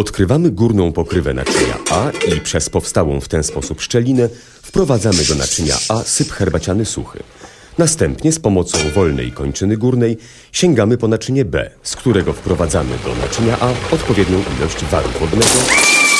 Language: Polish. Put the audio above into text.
Odkrywamy górną pokrywę naczynia A i przez powstałą w ten sposób szczelinę wprowadzamy do naczynia A syp herbaciany suchy. Następnie z pomocą wolnej kończyny górnej sięgamy po naczynie B, z którego wprowadzamy do naczynia A odpowiednią ilość waru wodnego